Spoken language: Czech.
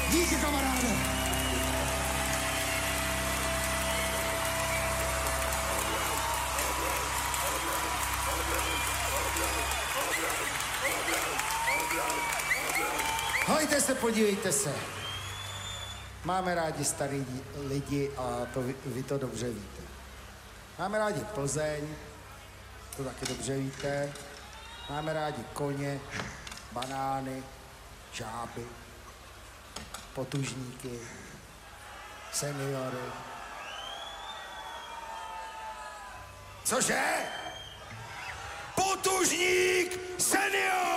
Díky, kamaráde. Hojte se, podívejte se. Máme rádi starý lidi a to vy to dobře víte. Máme rádi Plzeň, to taky dobře víte. Máme rádi koně, banány, žáby, potužníky, seniory. Cože? Potužník senior!